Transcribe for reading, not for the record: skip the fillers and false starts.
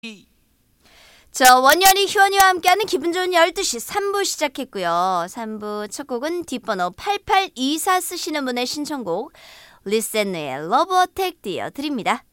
자, 원현이 희원이와 함께하는 기분 좋은 12시 3부 시작했고요. 3부 첫 곡은 뒷번호 8824 쓰시는 분의 신청곡 리센느의 러브 어택 띄워드립니다.